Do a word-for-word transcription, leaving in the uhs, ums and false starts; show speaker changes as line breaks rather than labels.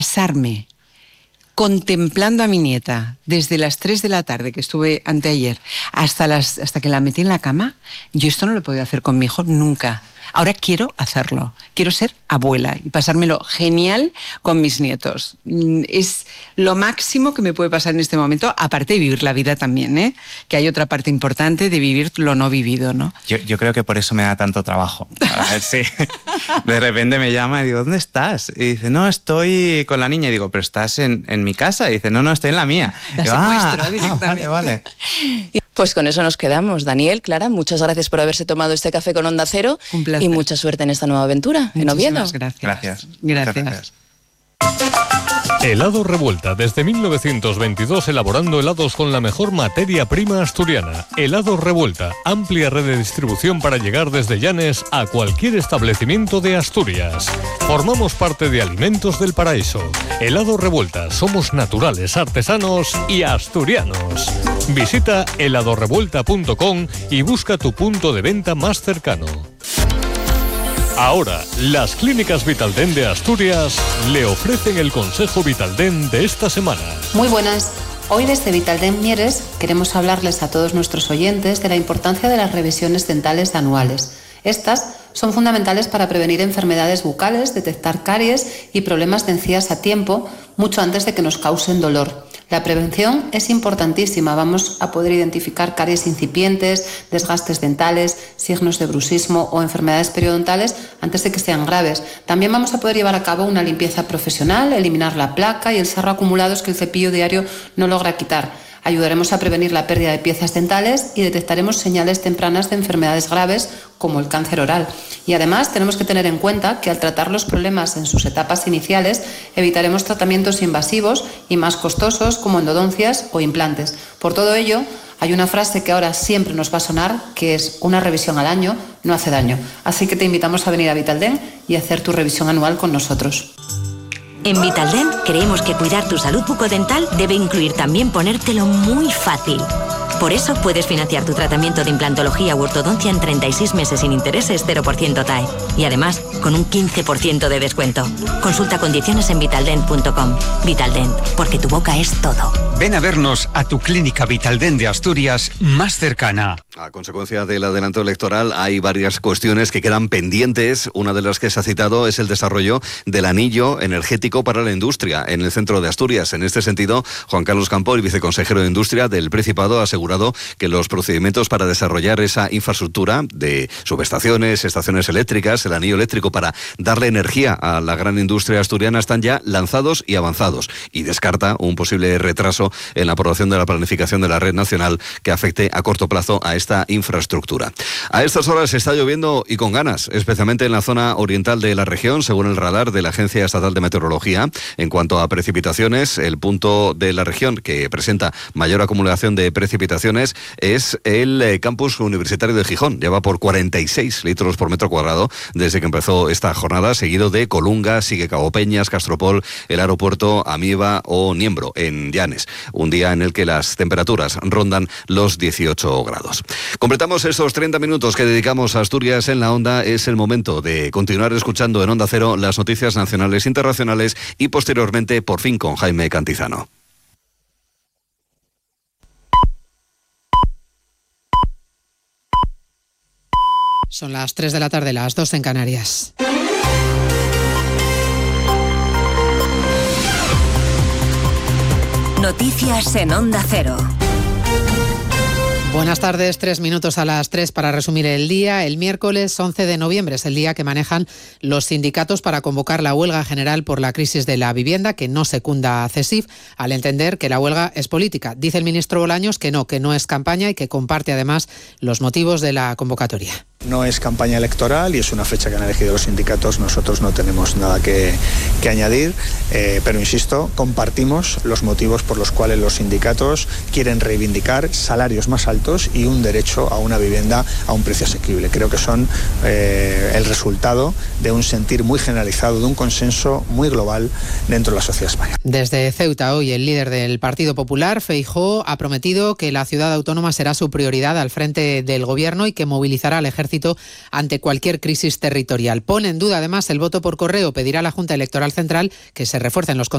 pasarme contemplando a mi nieta desde las tres de la tarde, que estuve anteayer, hasta, las, hasta que la metí en la cama, yo esto no lo he podido hacer con mi hijo nunca. Ahora quiero hacerlo, quiero ser abuela y pasármelo genial con mis nietos. Es lo máximo que me puede pasar en este momento, aparte de vivir la vida también, ¿eh? Que hay otra parte importante de vivir lo no vivido, ¿no?
Yo, yo creo que por eso me da tanto trabajo. A ver, sí. De repente me llama y digo, ¿dónde estás? Y dice, no, estoy con la niña. Y digo, ¿pero estás en, en mi casa? Y dice, no, no, estoy en la mía.
La
digo,
secuestro,
ah,
directamente.
Ah, vale, vale.
Pues con eso nos quedamos. Daniel, Clara, muchas gracias por haberse tomado este café con Onda Cero.
Un placer.
Y mucha suerte en esta nueva aventura en Oviedo.
Muchísimas gracias.
Gracias.
Gracias.
Gracias.
Helado Revuelta, desde mil novecientos veintidós elaborando helados con la mejor materia prima asturiana. Helado Revuelta, amplia red de distribución para llegar desde Llanes a cualquier establecimiento de Asturias. Formamos parte de Alimentos del Paraíso. Helado Revuelta, somos naturales, artesanos y asturianos. Visita helado revuelta punto com y busca tu punto de venta más cercano. Ahora, las clínicas Vitaldent de Asturias le ofrecen el consejo Vitaldent de esta semana.
Muy buenas. Hoy desde Vitaldent Mieres queremos hablarles a todos nuestros oyentes de la importancia de las revisiones dentales anuales. Estas son fundamentales para prevenir enfermedades bucales, detectar caries y problemas de encías a tiempo, mucho antes de que nos causen dolor. La prevención es importantísima. Vamos a poder identificar caries incipientes, desgastes dentales, signos de bruxismo o enfermedades periodontales antes de que sean graves. También vamos a poder llevar a cabo una limpieza profesional, eliminar la placa y el sarro acumulados que el cepillo diario no logra quitar. Ayudaremos a prevenir la pérdida de piezas dentales y detectaremos señales tempranas de enfermedades graves como el cáncer oral. Y además tenemos que tener en cuenta que al tratar los problemas en sus etapas iniciales evitaremos tratamientos invasivos y más costosos como endodoncias o implantes. Por todo ello, hay una frase que ahora siempre nos va a sonar, que es una revisión al año no hace daño. Así que te invitamos a venir a Vitaldent y hacer tu revisión anual con nosotros.
En Vitaldent creemos que cuidar tu salud bucodental debe incluir también ponértelo muy fácil. Por eso puedes financiar tu tratamiento de implantología u ortodoncia en treinta y seis meses sin intereses, cero por ciento T A E. Y además, con un quince por ciento de descuento. Consulta condiciones en vitaldent punto com. Vitaldent, porque tu boca es todo.
Ven a vernos a tu clínica Vitaldent de Asturias más cercana.
A consecuencia del adelanto electoral hay varias cuestiones que quedan pendientes. Una de las que se ha citado es el desarrollo del anillo energético para la industria en el centro de Asturias. En este sentido, Juan Carlos Campo, el viceconsejero de Industria del Principado, ha asegurado que los procedimientos para desarrollar esa infraestructura de subestaciones, estaciones eléctricas, el anillo eléctrico para darle energía a la gran industria asturiana están ya lanzados y avanzados, y descarta un posible retraso en la aprobación de la planificación de la red nacional que afecte a corto plazo a esta infraestructura. A estas horas está lloviendo y con ganas, especialmente en la zona oriental de la región, según el radar de la Agencia Estatal de Meteorología. En cuanto a precipitaciones, el punto de la región que presenta mayor acumulación de precipitaciones es el eh, campus universitario de Gijón. Lleva por cuarenta y seis litros por metro cuadrado desde que empezó esta jornada, seguido de Colunga, sigue Cabo Peñas, Castropol, el aeropuerto Amiba o Niembro, en Llanes. Un día en el que las temperaturas rondan los dieciocho grados. Completamos estos treinta minutos que dedicamos a Asturias en la Onda. Es el momento de continuar escuchando en Onda Cero las noticias nacionales, internacionales y posteriormente, por fin, con Jaime Cantizano.
Son las tres de la tarde, las dos en Canarias.
Noticias en Onda Cero.
Buenas tardes, tres minutos a las tres para resumir el día. El miércoles once de noviembre es el día que manejan los sindicatos para convocar la huelga general por la crisis de la vivienda, que no secunda a CESIF, al entender que la huelga es política. Dice el ministro Bolaños que no, que no es campaña y que comparte además los motivos de la convocatoria.
No es campaña electoral y es una fecha que han elegido los sindicatos. Nosotros no tenemos nada que, que añadir, eh, pero insisto, compartimos los motivos por los cuales los sindicatos quieren reivindicar salarios más altos y un derecho a una vivienda a un precio asequible. Creo que son eh, el resultado de un sentir muy generalizado, de un consenso muy global dentro de la sociedad española.
Desde Ceuta, hoy el líder del Partido Popular, Feijóo, ha prometido que la ciudad autónoma será su prioridad al frente del gobierno y que movilizará al ejército ante cualquier crisis territorial. Pone en duda además el voto por correo. Pedirá a la Junta Electoral Central que se refuercen los controles